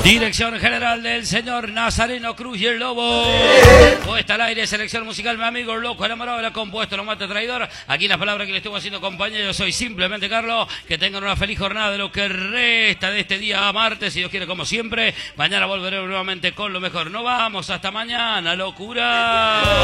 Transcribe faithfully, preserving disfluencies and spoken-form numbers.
Dirección general del señor Nazareno Cruz y el Lobo. Puesta al aire, selección musical, mi amigo loco, enamorado de la compuesto, no mate traidor. Aquí las palabras que le estuvo haciendo compañía, yo soy simplemente Carlos. Que tengan una feliz jornada de lo que resta de este día martes, si Dios quiere, como siempre. Mañana volveremos nuevamente con lo mejor. No vamos, hasta mañana, locura.